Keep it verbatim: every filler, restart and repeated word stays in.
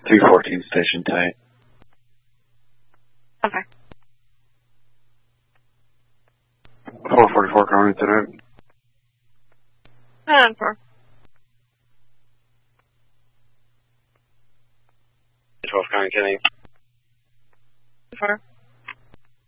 three fourteen station tight. Okay. four forty-four County tonight. ten four. twelve County Kenny. four.